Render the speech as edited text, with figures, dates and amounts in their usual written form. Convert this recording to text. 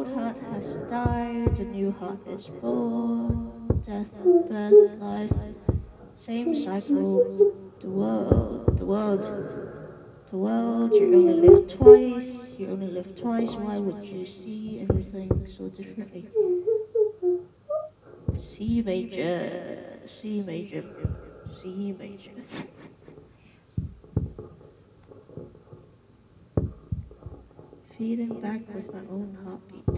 old heart has died, a new heart is born. Death, birth, life, same cycle. The world, you only live twice. You only live twice. Why would you see everything so differently? C major, C major, C major. Feeding back with my own heartbeat.